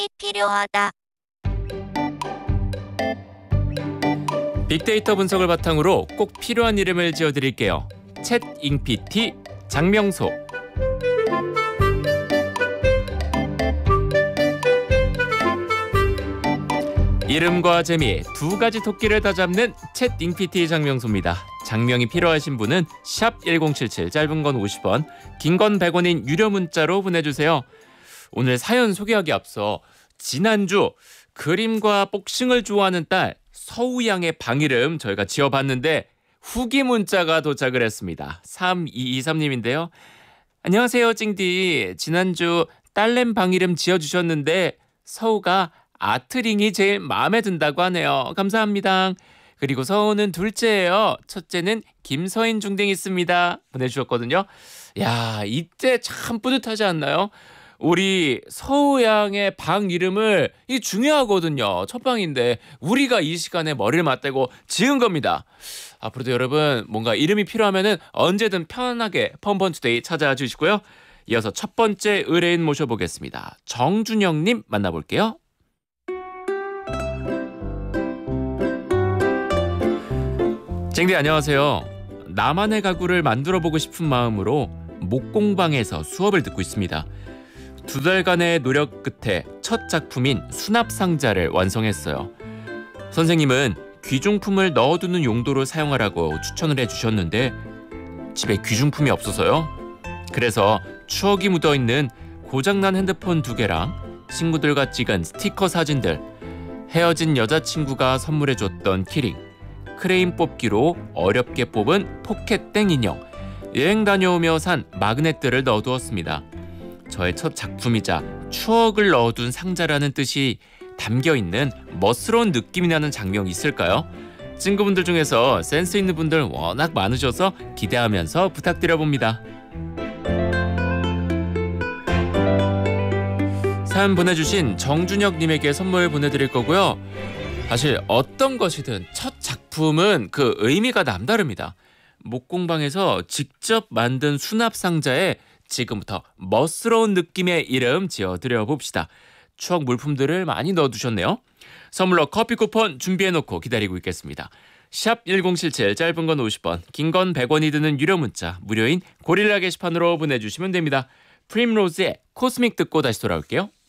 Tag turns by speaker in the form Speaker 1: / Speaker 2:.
Speaker 1: 필요하다.
Speaker 2: 빅데이터 분석을 바탕으로 꼭 필요한 이름을 지어드릴게요. 챗 잉피티 장명소. 이름과 재미 두 가지 토끼를 다 잡는 챗 잉피티 장명소입니다. 장명이 필요하신 분은 샵 1077, 짧은 건 50원, 긴 건 100원인 유료 문자로 보내주세요. 오늘 사연 소개하기 앞서 지난주 그림과 복싱을 좋아하는 딸 서우양의 방 이름 저희가 지어봤는데 후기 문자가 도착을 했습니다. 3223님인데요. 안녕하세요 찡디. 지난주 딸램 방 이름 지어주셨는데 서우가 아트링이 제일 마음에 든다고 하네요. 감사합니다. 그리고 서우는 둘째예요. 첫째는 김서인 중딩 있습니다. 보내주셨거든요. 야, 이때 참 뿌듯하지 않나요? 우리 서우 양의 방 이름을 이 중요하거든요. 첫 방인데 우리가 이 시간에 머리를 맞대고 지은 겁니다. 앞으로도 여러분 뭔가 이름이 필요하면은 언제든 편하게 펀펀투데이 찾아와 주시고요. 이어서 첫 번째 의뢰인 모셔보겠습니다. 정준영님 만나볼게요. 쟁디 안녕하세요. 나만의 가구를 만들어보고 싶은 마음으로 목공방에서 수업을 듣고 있습니다. 2달간의 노력 끝에 첫 작품인 수납상자를 완성했어요. 선생님은 귀중품을 넣어두는 용도로 사용하라고 추천을 해주셨는데 집에 귀중품이 없어서요. 그래서 추억이 묻어있는 고장난 핸드폰 2개랑 친구들과 찍은 스티커 사진들, 헤어진 여자친구가 선물해줬던 키링, 크레인 뽑기로 어렵게 뽑은 포켓땡 인형, 여행 다녀오며 산 마그넷들을 넣어두었습니다. 저의 첫 작품이자 추억을 넣어둔 상자라는 뜻이 담겨있는 멋스러운 느낌이 나는 장면이 있을까요? 친구분들 중에서 센스 있는 분들 워낙 많으셔서 기대하면서 부탁드려봅니다. 사연 보내주신 정준혁님에게 선물 보내드릴 거고요. 사실 어떤 것이든 첫 작품은 그 의미가 남다릅니다. 목공방에서 직접 만든 수납상자에 지금부터 멋스러운 느낌의 이름 지어드려 봅시다. 추억 물품들을 많이 넣어두셨네요. 선물로 커피 쿠폰 준비해놓고 기다리고 있겠습니다. 샵 1077, 짧은 건 50원, 긴 건 100원이 드는 유료 문자, 무료인 고릴라 게시판으로 보내주시면 됩니다. 프림로즈의 코스믹 듣고 다시 돌아올게요.